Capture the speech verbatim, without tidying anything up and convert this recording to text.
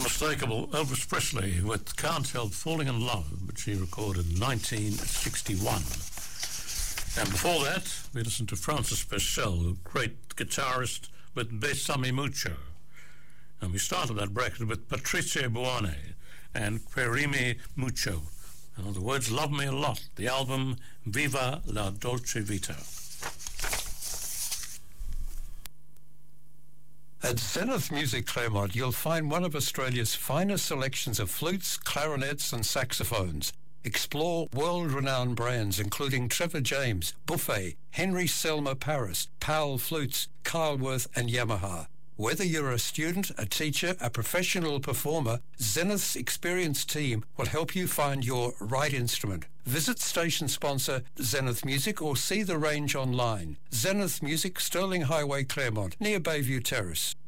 unmistakable Elvis Presley with Can't Help Falling in Love, which he recorded in nineteen sixty-one. And before that, we listened to Francis Purcell, a great guitarist, with Besame Mucho. And we started that bracket with Patricia Buane and Querime Mucho. In other words, Love Me a Lot, the album Viva la Dolce Vita. At Zenith Music Claremont, you'll find one of Australia's finest selections of flutes, clarinets and saxophones. Explore world-renowned brands including Trevor James, Buffet, Henry Selmer Paris, Powell Flutes, Kyleworth and Yamaha. Whether you're a student, a teacher, a professional performer, Zenith's experienced team will help you find your right instrument. Visit station sponsor Zenith Music or see the range online. Zenith Music, Sterling Highway, Claremont, near Bayview Terrace.